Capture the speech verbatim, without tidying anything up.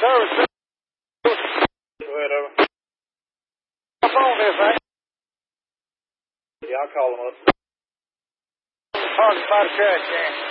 service. Go ahead, over. My phone is, man. Yeah, I'll call them up. Talking about a trash can.